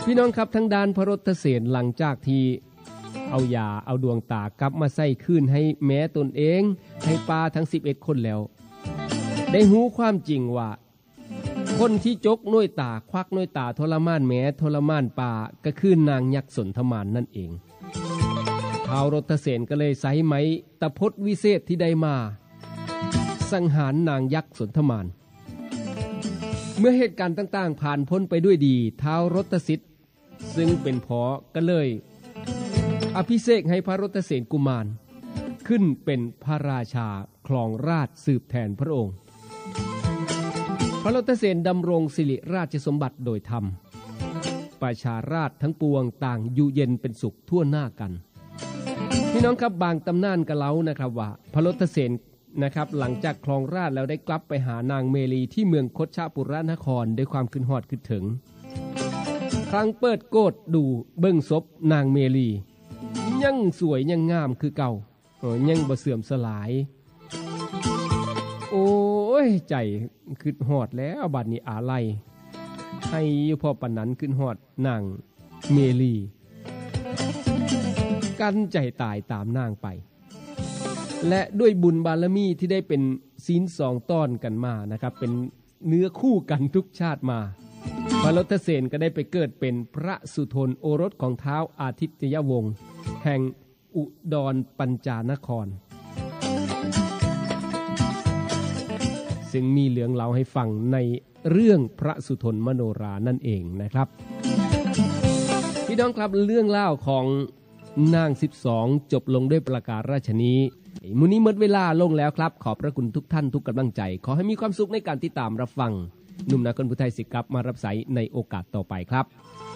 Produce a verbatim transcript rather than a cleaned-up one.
พี่น้องครับทางด้านพระรถเสนหลังจากที่เอายาเอาดวงตากลับมาใส่คืนให้แม้ตนเองให้ปลาทั้งสิบเอ็ดคนแล้วได้รู้ความจริงว่าคนที่จกน้วยตาควักน้วยตาทรมานแม้ทรมานปลาก็คือนางยักษ์สนทมานนั่นเองท้าวรถเสนก็เลยใช้ไม้ตะพดวิเศษที่ได้มาสังหารนางยักษ์สนทมานเมื่อเหตุการณ์ต่างๆผ่านพ้นไปด้วยดีท้าวรถสิทธิ์ซึ่งเป็นพ่อก็เลยอภิเษกให้พระรถเสนกุมารขึ้นเป็นพระราชาครองราชย์สืบแทนพระองค์พระรถเสนดำรงสิริราชสมบัติโดยธรรมประชาราษฎร์ทั้งปวงต่างอยู่เย็นเป็นสุขทั่วหน้ากันพี่น้องครับบางตำนานก็เล่านะครับว่าพระรถเสนนะครับหลังจากครองราชย์แล้วได้กลับไปหานางเมลีที่เมืองคชปุรนครด้วยความคิดฮอดคิดถึงครั้งเปิดโกฏดูเบิ่งศพนางเมลียังสวยยังงามคือเก่ายังบ่เสื่อมสลายโอ้ยใจคิดฮอดแล้วบัดนี้อาลัยให้อยู่พอปานนั้นคิดฮอดนางเมลีกันใจตายตามนางไปและด้วยบุญบารมีที่ได้เป็นศีลสองต้อนกันมานะครับเป็นเนื้อคู่กันทุกชาติมาพระรถเสนก็ได้ไปเกิดเป็นพระสุทนโอรสของท้าวอาทิตยวงศ์แห่งอุดรปัญจานครซึ่งมีเรื่องเล่าให้ฟังในเรื่องพระสุทนมโนรานั่นเองนะครับพี่น้องครับเรื่องเล่าของนางสิบสองจบลงด้วยประกาศราชนี้มื้อนี้หมดเวลาลงแล้วครับขอบพระคุณทุกท่านทุกกำลังใจขอให้มีความสุขในการติดตามรับฟังหนุ่มนาคนผู้ไทยสิกลับมารับใช้ในโอกาสต่อไปครับ